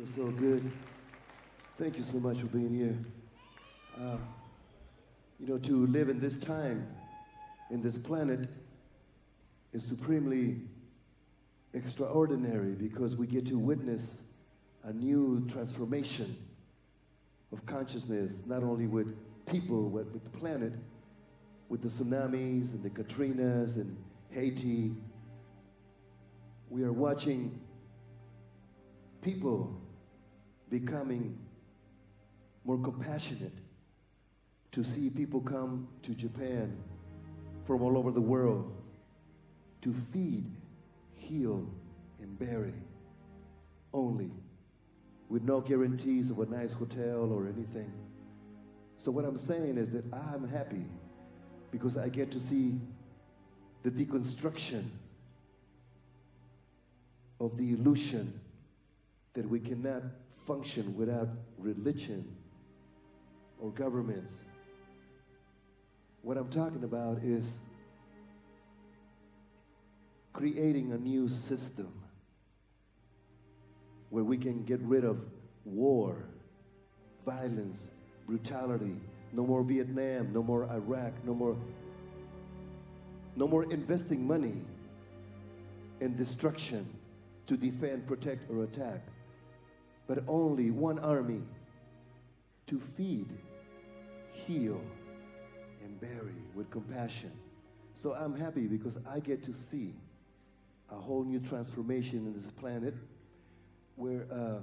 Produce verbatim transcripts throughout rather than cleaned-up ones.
Feels so good. Thank you so much for being here. Uh, you know, to live in this time, in this planet, is supremely extraordinary because we get to witness a new transformation of consciousness, not only with people, but with the planet, with the tsunamis and the Katrinas and Haiti. We are watching people becoming more compassionate, to see people come to Japan from all over the world to feed, heal, and bury only, with no guarantees of a nice hotel or anything. So what I'm saying is that I'm happy because I get to see the deconstruction of the illusion that we cannot function without religion or governments. What I'm talking about is creating a new system where we can get rid of war, violence, brutality. No more Vietnam, no more Iraq, no more, no more investing money in destruction to defend, protect, or attack, but only one army to feed, heal, and bury with compassion. So I'm happy because I get to see a whole new transformation in this planet where uh,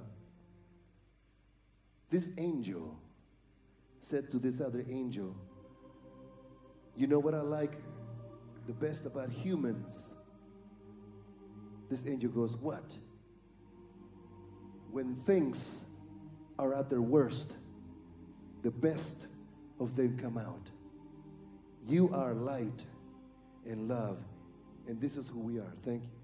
this angel said to this other angel, you know what I like the best about humans? This angel goes, what? When things are at their worst, the best of them come out. You are light and love, and this is who we are. Thank you.